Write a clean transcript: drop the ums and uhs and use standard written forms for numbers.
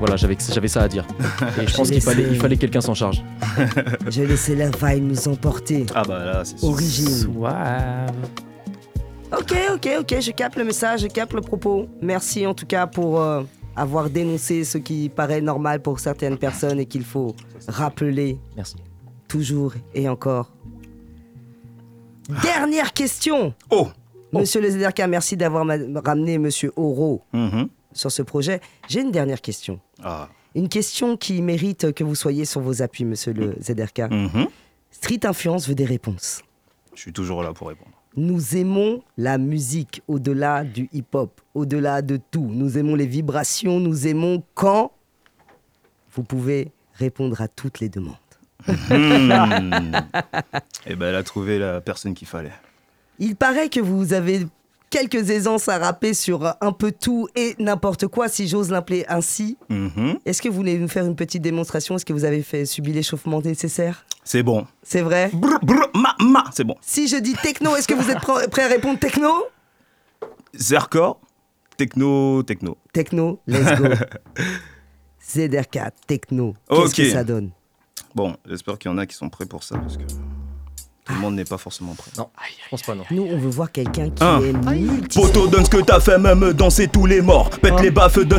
Voilà, j'avais ça à dire. Et je pense qu'il fallait que quelqu'un s'en charge. J'ai laissé la vibe nous emporter. Ah bah là, c'est sûr. Origine. Suave. Ok, je capte le message, je capte le propos. Merci en tout cas pour avoir dénoncé ce qui paraît normal pour certaines personnes et qu'il faut rappeler. Merci. Toujours et encore. Dernière question. Monsieur le ZRK, merci d'avoir ramené Monsieur Oro sur ce projet. J'ai une dernière question. Une question qui mérite que vous soyez sur vos appuis, Monsieur le ZRK. Street Influence veut des réponses. Je suis toujours là pour répondre. Nous aimons la musique au-delà du hip-hop, au-delà de tout. Nous aimons les vibrations, nous aimons quand vous pouvez répondre à toutes les demandes. Et ben elle a trouvé la personne qu'il fallait. Il paraît que vous avez quelques aisances à rapper sur un peu tout et n'importe quoi, si j'ose l'appeler ainsi. Est-ce que vous voulez nous faire une petite démonstration? Est-ce que vous avez subi l'échauffement nécessaire? C'est bon. C'est vrai? C'est bon. Si je dis techno, est-ce que vous êtes prêt à répondre techno? Zerkor, techno. Techno, let's go. ZRK, techno, qu'est-ce que ça donne? Bon, j'espère qu'il y en a qui sont prêts pour ça, parce que tout le monde n'est pas forcément prêt. Non, je pense pas, non. Nous, on veut voir quelqu'un qui est multi... Poto, donne ce que t'as fait, même danser tous les morts. Pète les baffes, donne